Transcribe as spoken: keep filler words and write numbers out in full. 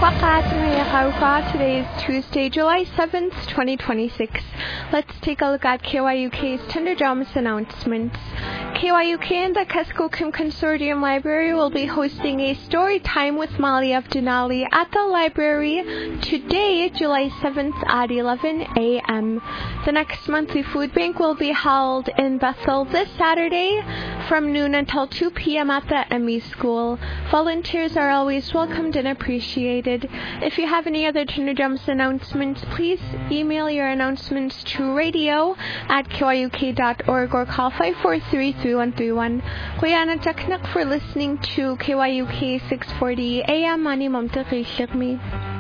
Today is Tuesday, July seventh, twenty twenty-six. Let's take a look at K Y U K's Tender Drums announcements. K Y U K and the Kuskokwim Consortium Library will be hosting a story time with Molly Abdinali at the library today, July seventh at eleven a.m. The next monthly food bank will be held in Bethel this Saturday from noon until two p.m. at the M E School. Volunteers are always welcomed and appreciated. If you have any other Tender Drums announcements, please email your announcements to radio at K Y U K dot org or call five four three, three one three one. Kuya na Jaknak for listening to K Y U K six forty A M. Mani Mamta Kishikmi.